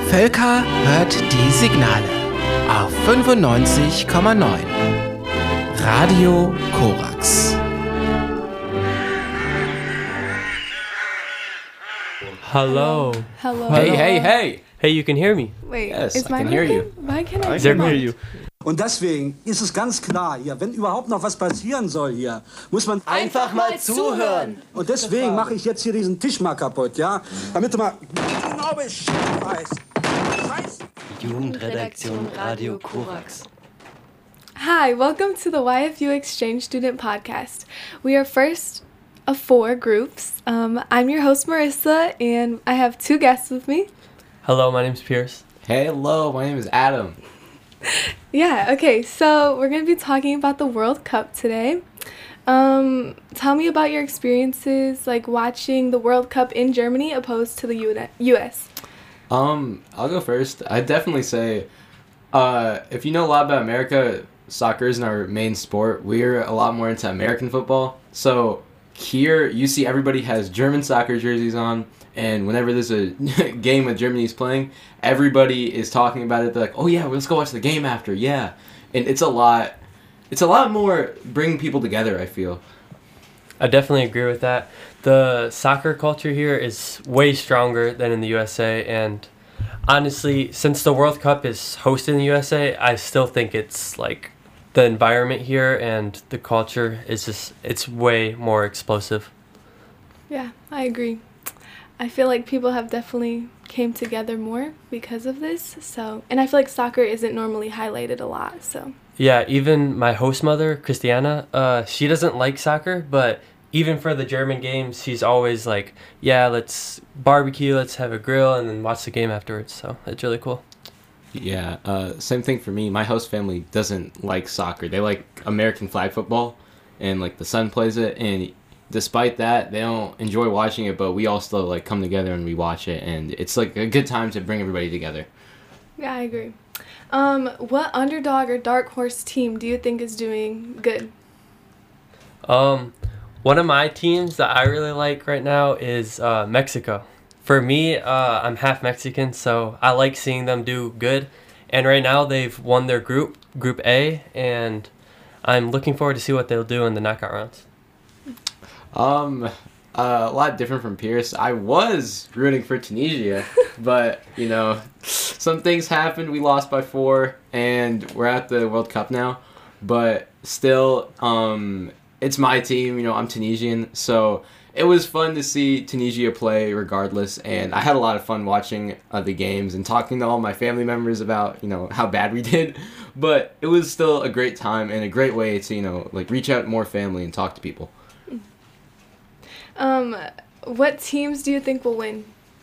Völker hört die Signale auf 95,9. Radio Korax. Hello. Hello. Hey. Hey, you can hear me. Wait, Yes, is I mine can hear working? you. Why can't I I hear can hear mine? you. Und deswegen ist es ganz klar hier, wenn überhaupt noch was passieren soll hier, muss man Einfach mal zuhören. Und deswegen mache ich jetzt hier diesen Tisch mal kaputt, ja? Damit du mal genau Bescheid weißt. Scheiße. Jugendredaktion Radio Korax. Hi, welcome to the YFU Exchange Student Podcast. We are first of 4 groups. I'm your host, Marissa, and I have 2 guests with me. Hello, my name's Pierce. Hello, my name is Adam. Yeah, okay, so we're going to be talking about the World Cup today. Tell me about your experiences, like watching the World Cup in Germany opposed to the U.S. I'll go first. I'd definitely say, if you know a lot about America, soccer isn't our main sport. We're a lot more into American football. So here, you see everybody has German soccer jerseys on, and whenever there's a game that Germany's playing, everybody is talking about it. They're like, oh yeah, let's go watch the game after, yeah. And it's a lot more bringing people together, I feel. I definitely agree with that. The soccer culture here is way stronger than in the USA, and honestly, since the World Cup is hosted in the USA, I still think it's like the environment here and the culture is just, it's way more explosive. Yeah, I agree. I feel like people have definitely came together more because of this. So, and I feel like soccer isn't normally highlighted a lot. So. Yeah, even my host mother, Christiana, she doesn't like soccer, but even for the German games, she's always like, yeah, let's barbecue, let's have a grill, and then watch the game afterwards. So it's really cool. Yeah, same thing for me. My host family doesn't like soccer. They like American flag football, and like the son plays it, and despite that, they don't enjoy watching it, but we all still like come together and we watch it, and it's like a good time to bring everybody together. Yeah, I agree. What underdog or dark horse team do you think is doing good? One of my teams that I really like right now is Mexico. For me, I'm half Mexican, so I like seeing them do good. And right now they've won their Group A, and I'm looking forward to see what they'll do in the knockout rounds. A lot different from Pierce. I was rooting for Tunisia, but, you know, some things happened. We lost by 4, and we're at the World Cup now. But still, it's my team. You know, I'm Tunisian, so it was fun to see Tunisia play regardless, and I had a lot of fun watching the games and talking to all my family members about, you know, how bad we did. But it was still a great time and a great way to, you know, like reach out more family and talk to people. What teams do you think will win?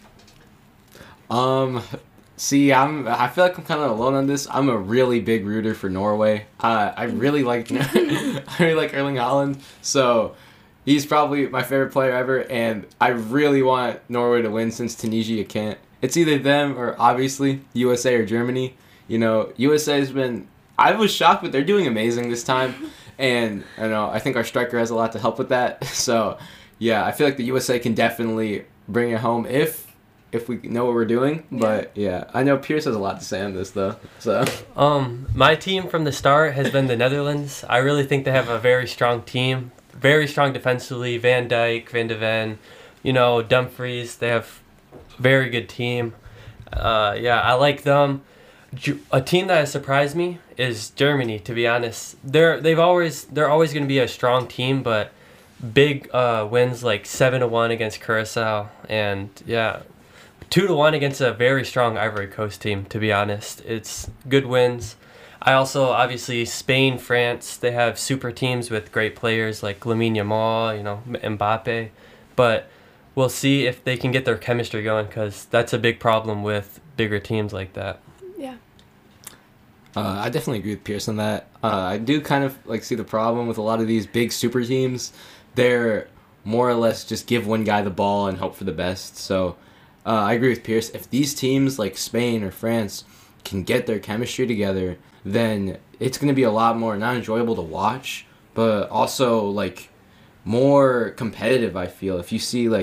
See, I feel like I'm kind of alone on this. I'm a really big rooter for Norway. I really like Erling Haaland, so he's probably my favorite player ever, and I really want Norway to win since Tunisia can't. It's either them or obviously USA or Germany. You know, I was shocked, but they're doing amazing this time, and I think our striker has a lot to help with that. So yeah, I feel like the USA can definitely bring it home if we know what we're doing. But yeah, I know Pierce has a lot to say on this though. So my team from the start has been the Netherlands. I really think they have a very strong team, very strong defensively. Van Dijk, Van de Ven, Dumfries. They have a very good team. Yeah, I like them. A team that has surprised me is Germany. To be honest, they're always going to be a strong team, but big wins like 7-1 against Curacao, and yeah, 2-1 against a very strong Ivory Coast team. To be honest, it's good wins. I also, obviously, Spain, France, they have super teams with great players like Lamine Yamal, Mbappe, but we'll see if they can get their chemistry going, because that's a big problem with bigger teams like that. Yeah. I definitely agree with Pierce on that. I do kind of see the problem with a lot of these big super teams. They're more or less just give one guy the ball and hope for the best. So I agree with Pierce. If these teams like Spain or France can get their chemistry together, then it's going to be a lot more not enjoyable to watch, but also more competitive, I feel. If you see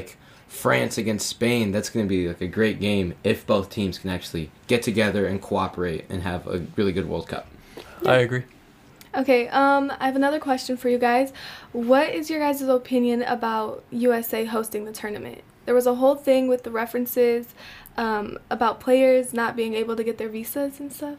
France against Spain, that's going to be like a great game if both teams can actually get together and cooperate and have a really good World Cup. I agree. Okay, I have another question for you guys. What is your guys' opinion about USA hosting the tournament? There was a whole thing with the references about players not being able to get their visas and stuff.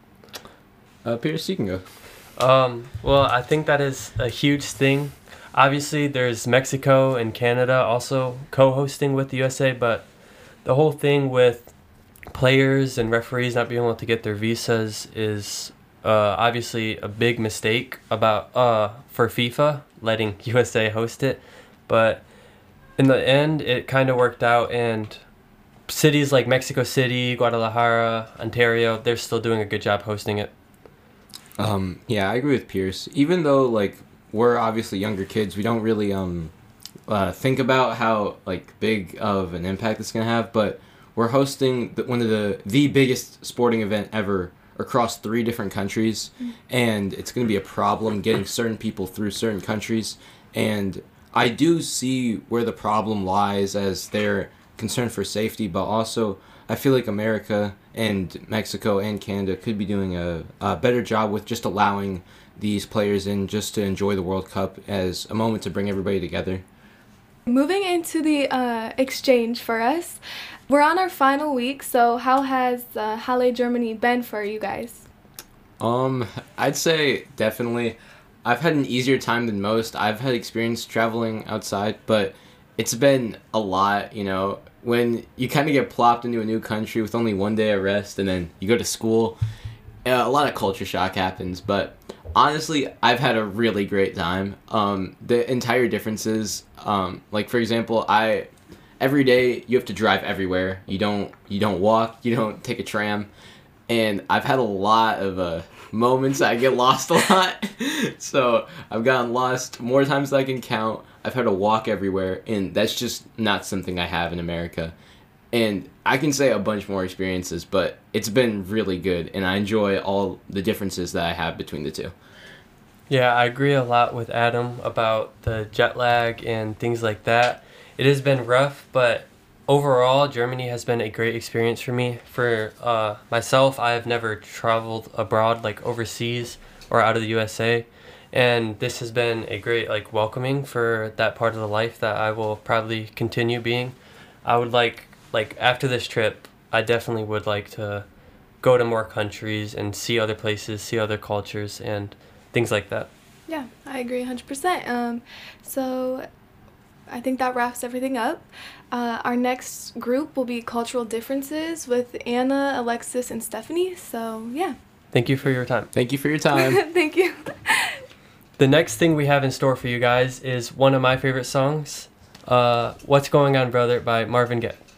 Pierce, you can go. Well, I think that is a huge thing. Obviously, there's Mexico and Canada also co-hosting with the USA, but the whole thing with players and referees not being able to get their visas is obviously a big mistake for FIFA letting USA host it. But in the end, it kind of worked out, and cities like Mexico City, Guadalajara, Ontario, they're still doing a good job hosting it. Yeah, I agree with Pierce. Even though, like, we're obviously younger kids, we don't really think about how, like, big of an impact it's going to have, but we're hosting one of the biggest sporting event ever across 3 different countries, and it's going to be a problem getting certain people through certain countries, and I do see where the problem lies as they're concerned for safety, but also I feel like America and Mexico and Canada could be doing a better job with just allowing these players in just to enjoy the World Cup as a moment to bring everybody together. Moving into the exchange for us, we're on our final week, so how has Halle Germany been for you guys? I'd say definitely. I've had an easier time than most. I've had experience traveling outside, but it's been a lot, you know. When you kind of get plopped into a new country with only 1 day of rest and then you go to school, a lot of culture shock happens, but honestly, I've had a really great time. The entire differences, like for example, every day you have to drive everywhere. You don't walk, you don't take a tram, and I've had a lot of moments I get lost a lot. So I've gotten lost more times than I can count. I've had to walk everywhere, and that's just not something I have in America. And I can say a bunch more experiences, but it's been really good, and I enjoy all the differences that I have between the two. Yeah, I agree a lot with Adam about the jet lag and things like that. It has been rough, but overall, Germany has been a great experience for me. For myself, I have never traveled abroad, like overseas or out of the USA. And this has been a great welcoming for that part of the life that I will probably continue being. I would like after this trip, I definitely would like to go to more countries and see other places, see other cultures, and things like that. Yeah, I agree 100%. So I think that wraps everything up. Our next group will be Cultural Differences with Anna, Alexis, and Stephanie. So, yeah. Thank you for your time. Thank you for your time. Thank you. The next thing we have in store for you guys is one of my favorite songs, What's Going On Brother by Marvin Gaye.